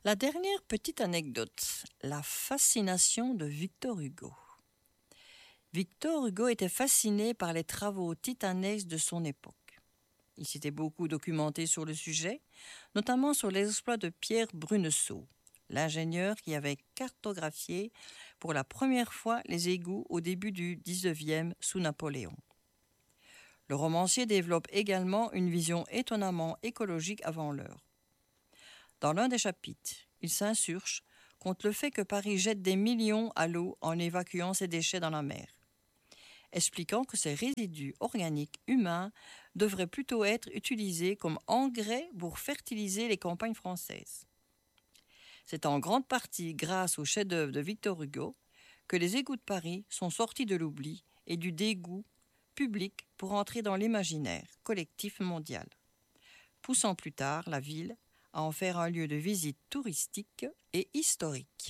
La dernière petite anecdote, la fascination de Victor Hugo. Victor Hugo était fasciné par les travaux titanesques de son époque. Il s'était beaucoup documenté sur le sujet, notamment sur les exploits de Pierre Bruneseau, l'ingénieur qui avait cartographié pour la première fois les égouts au début du XIXe sous Napoléon. Le romancier développe également une vision étonnamment écologique avant l'heure. Dans l'un des chapitres, il s'insurge contre le fait que Paris jette des millions à l'eau en évacuant ses déchets dans la mer, expliquant que ces résidus organiques humains devraient plutôt être utilisés comme engrais pour fertiliser les campagnes françaises. C'est en grande partie grâce au chef-d'œuvre de Victor Hugo que les égouts de Paris sont sortis de l'oubli et du dégoût public pour entrer dans l'imaginaire collectif mondial, poussant plus tard la ville à en faire un lieu de visite touristique et historique.